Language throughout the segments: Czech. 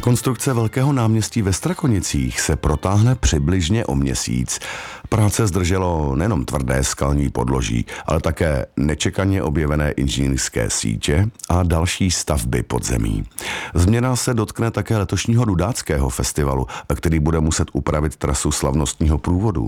Rekonstrukce Velkého náměstí ve Strakonicích se protáhne přibližně o měsíc. Práce zdrželo nejenom tvrdé skalní podloží, ale také nečekaně objevené inženýrské sítě a další stavby podzemí. Změna se dotkne také letošního Dudáckého festivalu, který bude muset upravit trasu slavnostního průvodu.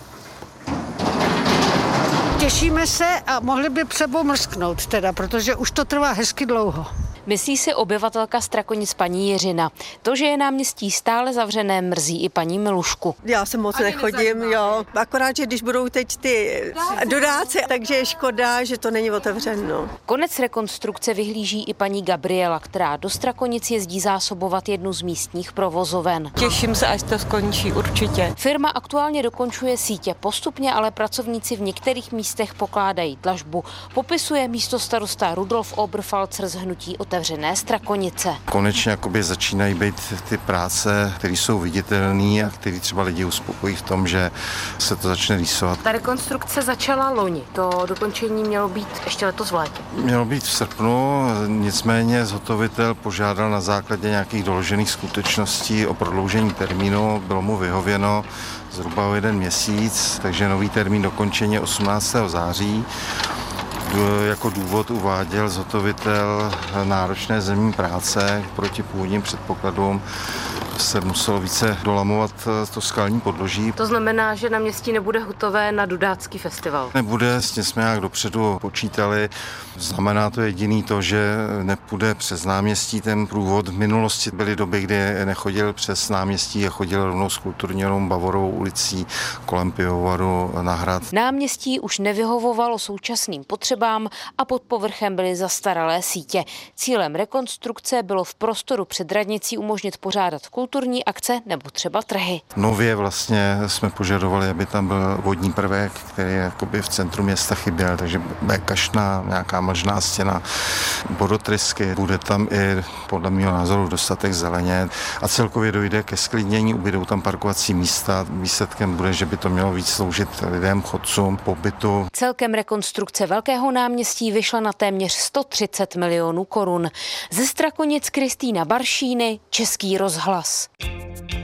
Těšíme se a mohli by sebou mrsknout teda, protože už to trvá hezky dlouho. Myslí si obyvatelka Strakonic paní Jiřina. To, že je náměstí stále zavřené, mrzí i paní Milušku. Já se moc nechodím, jo. Akorát, že když budou teď ty Dudáci, takže je škoda, že to není otevřeno. Konec rekonstrukce vyhlíží i paní Gabriela, která do Strakonic jezdí zásobovat jednu z místních provozoven. Těším se, až to skončí, určitě. Firma aktuálně dokončuje sítě, postupně ale pracovníci v některých místech pokládají dlažbu. Popisuje místostarosta Rudolf Oberfalzer z hnutí Otevřené Strakonice. Konečně začínají být ty práce, které jsou viditelné a které třeba lidi uspokojí v tom, že se to začne rýsovat. Ta rekonstrukce začala loni. To dokončení mělo být ještě letos v létě. Mělo být v srpnu, nicméně zhotovitel požádal na základě nějakých doložených skutečností o prodloužení termínu. Bylo mu vyhověno zhruba o 1 měsíc, takže nový termín dokončení 18. září. Jako důvod uváděl zhotovitel náročné zemní práce proti původním předpokladům. Se muselo více dolamovat to skalní podloží. To znamená, že náměstí nebude hotové na Dudácký festival? Nebude, s tím jsme nějak dopředu počítali. Znamená to jediný to, že nepůjde přes náměstí ten průvod. V minulosti byly doby, kdy nechodil přes náměstí a chodil rovnou s kulturní Bavorovou ulicí kolem pivovaru na hrad. Náměstí už nevyhovovalo současným potřebám a pod povrchem byly zastaralé sítě. Cílem rekonstrukce bylo v prostoru před radnicí umožnit pořádat kulturní akce nebo třeba trhy. Nově vlastně jsme požadovali, aby tam byl vodní prvek, který jakoby v centru města chyběl, takže bude kašna, nějaká mlžná stěna, vodotrysky, bude tam i podle mého názoru dostatek zeleně a celkově dojde ke sklidnění, ubydou tam parkovací místa. Výsledkem bude, že by to mělo víc sloužit lidem, chodcům, pobytu. Celkem rekonstrukce Velkého náměstí vyšla na téměř 130 milionů korun. Ze Strakonic Kristýna Baršíny, Český rozhlas.